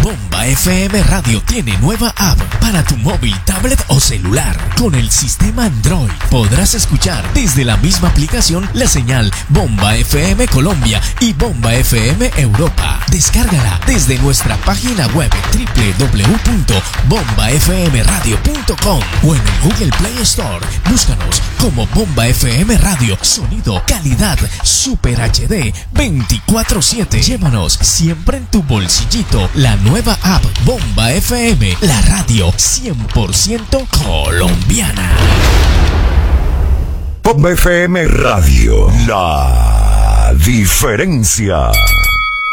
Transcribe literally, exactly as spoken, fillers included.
Bomba F M Radio tiene nueva app para tu móvil, tablet o celular. Con el sistema Android podrás escuchar desde la misma aplicación la señal Bomba F M Colombia y Bomba F M Europa. Descárgala desde nuestra página web doble u doble u doble u punto bomba f m radio punto com o en el Google Play Store. Búscanos como Bomba F M Radio. Sonido, calidad, Super H D veinticuatro siete. Llévanos siempre en tu bolsillito la nueva app Bomba F M, la radio cien por ciento colombiana. Bomba F M Radio, la diferencia.